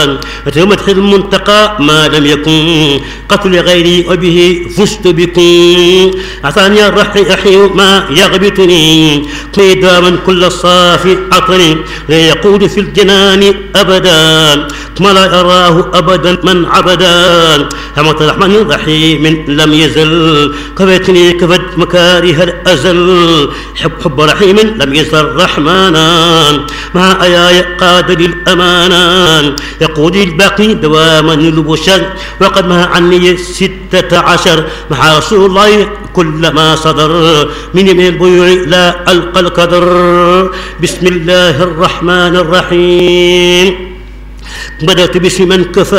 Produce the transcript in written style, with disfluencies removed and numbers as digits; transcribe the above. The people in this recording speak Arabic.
مدح المنتقى ما لم يكن قتل غيري وبه فزت بكم. عطاني الرحي ما يغبطني قيداما كل صافي عطني لا يقود في الجنان أبدا ما لا يراه أبدا من عبدا. حمد الرحمن الرحيم لم يزل كفتني كفت مكاره الأزل حب رحيم لم يزل رحمانا مع آياي قاد للأمانة يقود الباقي دواما البشر وقد ما عني 16 مع رسول الله كل ما صدر من البيوع لا ألقى القدر. بسم الله الرحمن الرحيم بدأت باسم من كفى